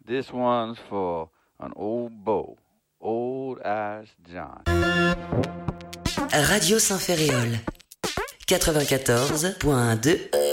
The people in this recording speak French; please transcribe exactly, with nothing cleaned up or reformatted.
This one's for an old beau, old as John. Radio Saint-Ferréol, quatre-vingt-quatorze point deux.